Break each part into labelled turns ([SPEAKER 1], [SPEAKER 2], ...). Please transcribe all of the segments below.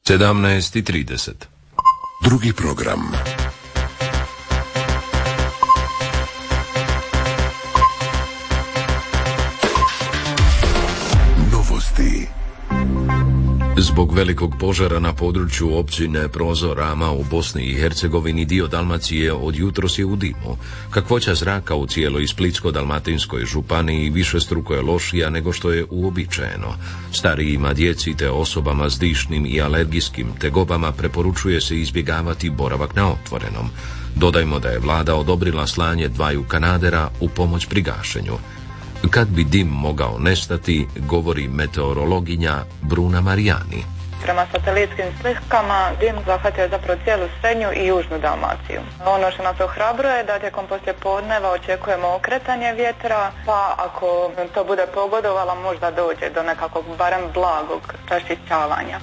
[SPEAKER 1] 17:30.
[SPEAKER 2] Drugi program. Novosti.
[SPEAKER 1] Zbog velikog požara na području općine Prozorama u Bosni i Hercegovini dio Dalmacije od jutros je u dimu. Kakvoća zraka u cijeloj Splitsko-dalmatinskoj županiji višestruko je lošija nego što je uobičajeno. Starijima, djeci te osobama s dišnim i alergijskim tegobama preporučuje se izbjegavati boravak na otvorenom. Dodajmo da je vlada odobrila slanje 2 kanadera u pomoć pri gašenju. Kad bi dim mogao nestati, govori meteorologinja Bruna Marijani.
[SPEAKER 3] Prema satelitskim slikama dim zahvatio zapravo cijelu srednju i južnu Dalmaciju. Ono što nas ohrabruje je da tijekom poslijepodneva očekujemo okretanje vjetra, pa ako to bude pogodovalo možda dođe do nekakvog barem blagog raščišćavanja.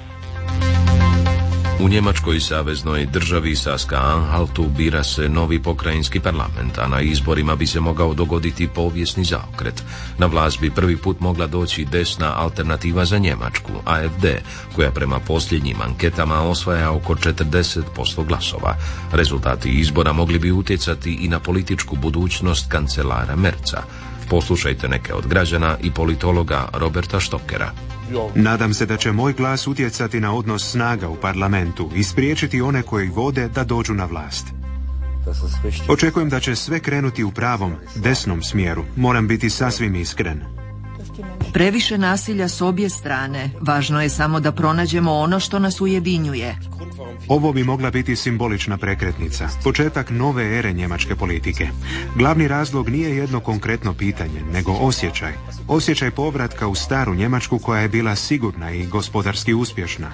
[SPEAKER 1] U njemačkoj saveznoj državi Saska-Anhaltu bira se novi pokrajinski parlament, a na izborima bi se mogao dogoditi povijesni zaokret. Na vlast bi prvi put mogla doći desna alternativa za Njemačku, AfD, koja prema posljednjim anketama osvaja oko 40% glasova. Rezultati izbora mogli bi utjecati i na političku budućnost kancelara Merza. Poslušajte neke od građana i politologa Roberta Stockera.
[SPEAKER 4] Nadam se da će moj glas utjecati na odnos snaga u parlamentu i spriječiti one koji vode da dođu na vlast. Očekujem da će sve krenuti u pravom, desnom smjeru. Moram biti sasvim iskren.
[SPEAKER 5] Previše nasilja s obje strane. Važno je samo da pronađemo ono što nas ujedinjuje.
[SPEAKER 4] Ovo bi mogla biti simbolična prekretnica, početak nove ere njemačke politike. Glavni razlog nije jedno konkretno pitanje, nego osjećaj. Osjećaj povratka u staru Njemačku koja je bila sigurna i gospodarski uspješna.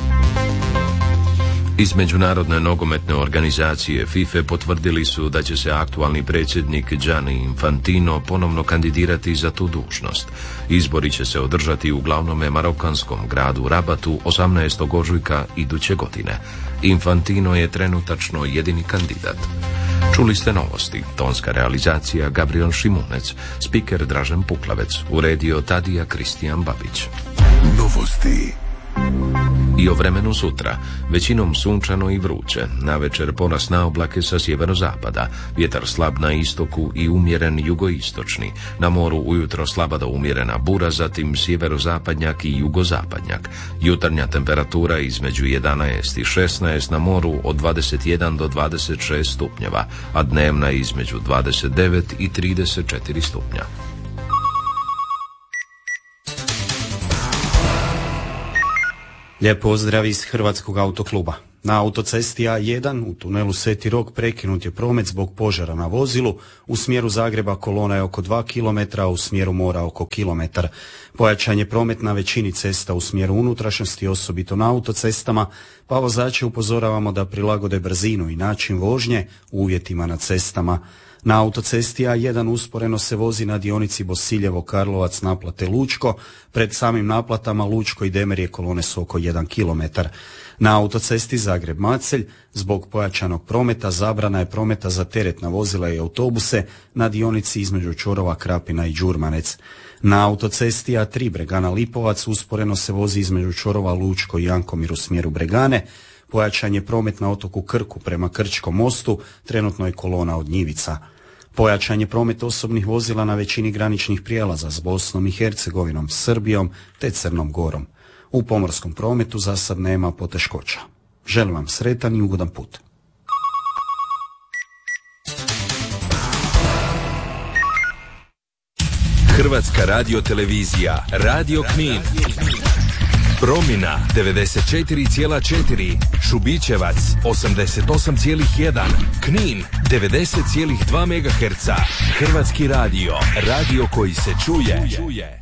[SPEAKER 1] Iz Međunarodne nogometne organizacije FIFA potvrdili su da će se aktualni predsjednik Gianni Infantino ponovno kandidirati za tu dužnost. Izbori će se održati u glavnome marokanskom gradu Rabatu 18. ožujka iduće godine. Infantino je trenutačno jedini kandidat. Čuli ste novosti. Tonska realizacija Gabriel Šimunec, spiker Dražen Puklavec, uredio Tadija Kristijan Babić.
[SPEAKER 2] Novosti.
[SPEAKER 1] I o vremenu sutra, većinom sunčano i vruće, navečer porast na oblake sa sjeverozapada, vjetar slab na istoku i umjeren jugoistočni, na moru ujutro slaba do umjerena bura, zatim sjeverozapadnjak i jugozapadnjak, jutarnja temperatura između 11 i 16, na moru od 21 do 26 stupnjeva, a dnevna između 29 i 34 stupnja.
[SPEAKER 6] Lijep pozdrav iz Hrvatskog autokluba. Na autocesti A1 u tunelu Sveti Rok prekinut je promet zbog požara na vozilu. U smjeru Zagreba kolona je oko 2 km, a u smjeru mora oko kilometar. Pojačan je promet na većini cesta u smjeru unutrašnjosti, osobito na autocestama, pa vozače upozoravamo da prilagode brzinu i način vožnje uvjetima na cestama. Na autocesti A1 usporeno se vozi na dionici Bosiljevo-Karlovac naplate Lučko. Pred samim naplatama Lučko i Demerje kolone su oko 1 km. Na autocesti Zagreb-Macelj zbog pojačanog prometa zabrana je prometa za teretna vozila i autobuse na dionici između čvorova Krapina i Đurmanec. Na autocesti A3 Bregana-Lipovac usporeno se vozi između čvorova Lučko i Jankomir u smjeru Bregane. Pojačan je promet na otoku Krku prema Krčkom mostu, trenutno je kolona od Njivica. Pojačan je promet osobnih vozila na većini graničnih prijelaza s Bosnom i Hercegovinom, Srbijom te Crnom Gorom. U pomorskom prometu za sad nema poteškoća. Želim vam sretan i ugodan put.
[SPEAKER 7] Hrvatska radiotelevizija, Radio Knin. Promina 94,4, Šubićevac 88,1, Knin 90,2 MHz. Hrvatski radio, radio koji se čuje.